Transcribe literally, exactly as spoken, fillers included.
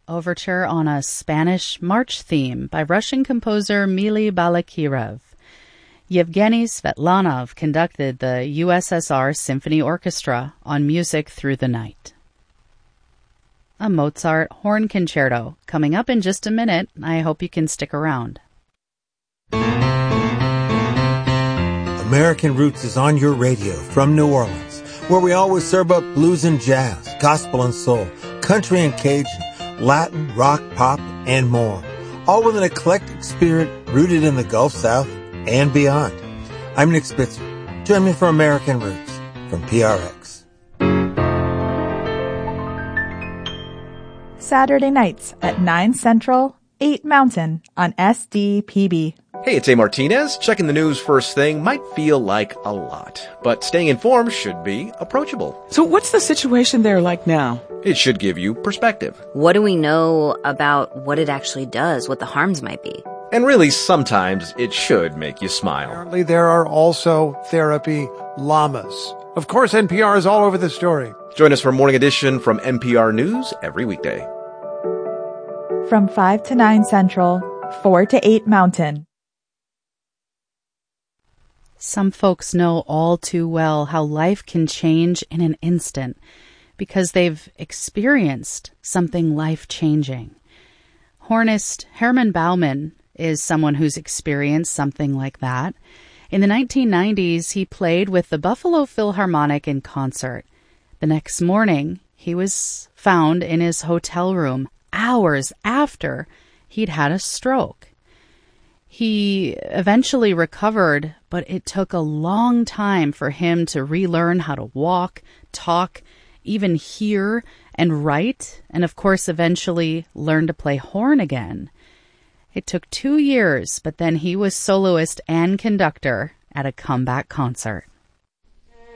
overture on a Spanish march theme by Russian composer Mili Balakirev. Yevgeny Svetlanov conducted the U S S R Symphony Orchestra on Music Through the Night. A Mozart horn concerto coming up in just a minute. I hope you can stick around. American Roots is on your radio from New Orleans, where we always serve up blues and jazz, gospel and soul, country and Cajun, Latin, rock, pop, and more, all with an eclectic spirit rooted in the Gulf South and beyond. I'm Nick Spitzer. Join me for American Roots from P R X. Saturday nights at nine Central, eight Mountain on S D P B. Hey, it's A. Martinez. Checking the news first thing might feel like a lot, but staying informed should be approachable. So what's the situation there like now? It should give you perspective. What do we know about what it actually does, what the harms might be? And really, sometimes it should make you smile. Apparently, there are also therapy llamas. Of course, N P R is all over the story. Join us for Morning Edition from N P R News every weekday. From five to nine Central, four to eight Mountain. Some folks know all too well how life can change in an instant because they've experienced something life-changing. Hornist Herman Bauman is someone who's experienced something like that. In the nineteen nineties, he played with the Buffalo Philharmonic in concert. The next morning, he was found in his hotel room hours after he'd had a stroke. He eventually recovered, but it took a long time for him to relearn how to walk, talk, even hear and write, and of course eventually learn to play horn again. It took two years, but then he was soloist and conductor at a comeback concert.